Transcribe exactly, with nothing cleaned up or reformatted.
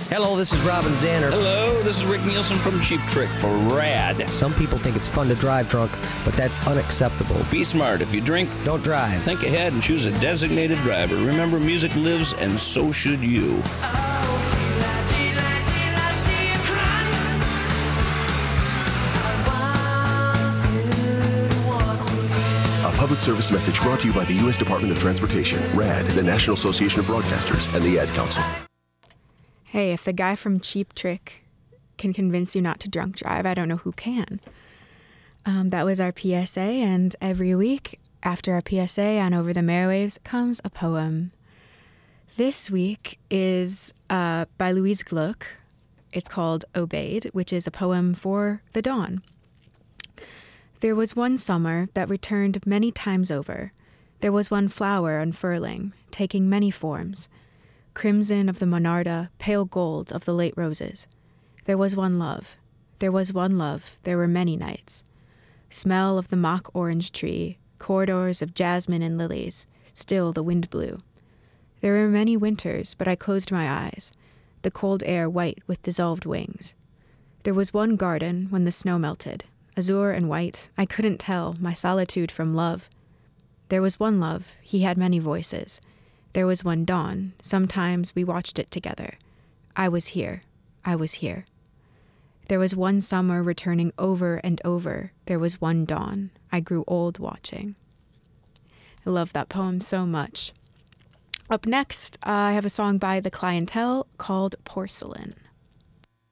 Hello, this is Robin Zanner. Hello, this is Rick Nielsen from Cheap Trick for RAD. Some people think it's fun to drive drunk, but that's unacceptable. Be smart. If you drink, don't drive. Think ahead and choose a designated driver. Remember, music lives, and so should you. A public service message brought to you by the U S Department of Transportation, RAD, the National Association of Broadcasters, and the Ad Council. Hey, if the guy from Cheap Trick can convince you not to drunk drive, I don't know who can. Um, that was our P S A, and every week after our P S A on Over the Airwaves comes a poem. This week is uh, by Louise Gluck. It's called Obeyed, which is a poem for the dawn. There was one summer that returned many times over. There was one flower unfurling, taking many forms. Crimson of the monarda, pale gold of the late roses. There was one love. There was one love. There were many nights. Smell of the mock orange tree, corridors of jasmine and lilies. Still the wind blew. There were many winters, but I closed my eyes. The cold air white with dissolved wings. There was one garden when the snow melted. Azure and white, I couldn't tell my solitude from love. There was one love. He had many voices. There was one dawn. Sometimes we watched it together. I was here. I was here. There was one summer returning over and over. There was one dawn. I grew old watching. I love that poem so much. Up next, uh, I have a song by The Clientele called Porcelain.